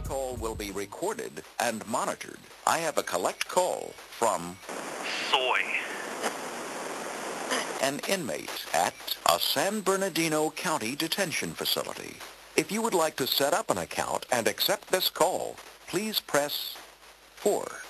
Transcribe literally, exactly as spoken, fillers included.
call will be recorded and monitored. I have a collect call from Soy. an inmate at a San Bernardino County detention facility. If you would like to set up an account and accept this call, please press four.